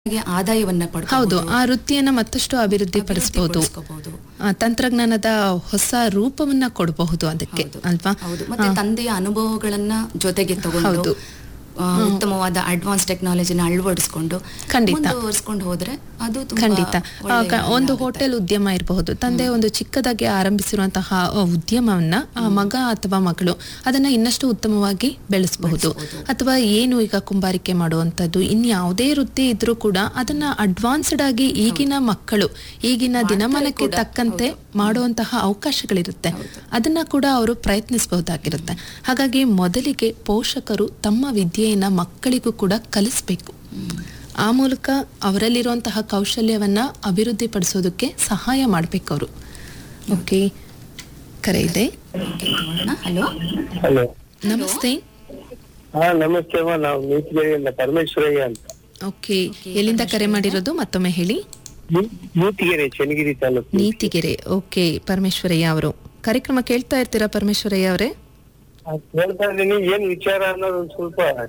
ಆದಾಯವನ್ನ ಹೌದು, ಪಡ್ಕೋಬಹುದು. ಆ ವೃತ್ತಿಯನ್ನ ಮತ್ತಷ್ಟು ಅಭಿವೃದ್ಧಿ ಪಡಿಸಬಹುದು. ತಂತ್ರಜ್ಞಾನದ ಹೊಸ ರೂಪವನ್ನ ಕೊಡಬಹುದು ಅದಕ್ಕೆ, ಅಲ್ವಾ? ಹೌದು. ಮತ್ತೆ ತಂದೆಯ ಅನುಭವಗಳನ್ನ ಜೊತೆಗೆ ತಗೊಂಡು ಹೌದು. ಉತ್ತಮವಾದ ಅಡ್ವಾನ್ಸ್ ಟೆಕ್ನಾಲಜಿನ ಅಳವಡಿಸಿಕೊಂಡು ಮುಂದುವರಿಸಿಕೊಂಡು ಹೋದ್ರೆ ಅದು ಖಂಡಿತ. ಒಂದು ಹೋಟೆಲ್ ಉದ್ಯಮ ಇರಬಹುದು, ತಂದೆ ಒಂದು ಚಿಕ್ಕದಾಗಿ ಆರಂಭಿಸಿರುವಂತಹ ಉದ್ಯಮವನ್ನ ಆ ಮಗ ಅಥವಾ ಮಗಳು ಅದನ್ನ ಇನ್ನಷ್ಟು ಉತ್ತಮವಾಗಿ ಬೆಳೆಸಬಹುದು. ಅಥವಾ ಏನು ಈಗ ಕುಂಬಾರಿಕೆ ಮಾಡುವಂತದ್ದು, ಇನ್ಯಾವುದೇ ವೃತ್ತಿ ಇದ್ರೂ ಕೂಡ ಅದನ್ನ ಅಡ್ವಾನ್ಸ್ಡ್ ಆಗಿ ಈಗಿನ ಮಕ್ಕಳು ಈಗಿನ ದಿನಮಾನಕ್ಕೆ ತಕ್ಕಂತೆ ಮಾಡುವಂತಹ ಅವಕಾಶಗಳಿರುತ್ತೆ. ಅದನ್ನ ಕೂಡ ಅವರು ಪ್ರಯತ್ನಿಸಬಹುದಾಗಿರುತ್ತೆ. ಹಾಗಾಗಿ ಮೊದಲಿಗೆ ಪೋಷಕರು ತಮ್ಮ ವಿದ್ಯೆಯನ್ನ ಮಕ್ಕಳಿಗೂ ಕೂಡ ಕಲಿಸ್ಬೇಕು. ಆ ಮೂಲಕ ಅವರಲ್ಲಿರುವಂತಹ ಕೌಶಲ್ಯವನ್ನ ಅಭಿವೃದ್ಧಿ ಪಡಿಸೋದಕ್ಕೆ ಸಹಾಯ ಮಾಡ್ಬೇಕು ಅವರು. ಓಕೆ, ಕರೆ ಇದೆ. ಹಲೋ ಹಲೋ, ನಮಸ್ತೆ. ನಮಸ್ತೆ ಅಮ್ಮ. ನಾವು ನೀತಿಗೆರೆಯಿಂದ ಪರಮೇಶ್ವರಯ್ಯ ಅಂತ. ಓಕೆ, ಎಲ್ಲಿಂದ ಕರೆ ಮಾಡಿರೋದು ಮತ್ತೊಮ್ಮೆ ಹೇಳಿ? ನೀತಿಗೆರೆ, ಚನ್ನಗಿರಿ ತಾಲೂಕು. ನೀತಿಗೆರೆ. ಓಕೆ, ಪರಮೇಶ್ವರಯ್ಯ ಅವರು ಕಾರ್ಯಕ್ರಮ ಕೇಳ್ತಾ ಇರ್ತೀರಾ ಪರಮೇಶ್ವರಯ್ಯ ಅವರೇ? ಹೇಳ್ತಾ ಇದ್ದೀನಿ, ಏನ್ ವಿಚಾರ ಅನ್ನೋದು ಸ್ವಲ್ಪ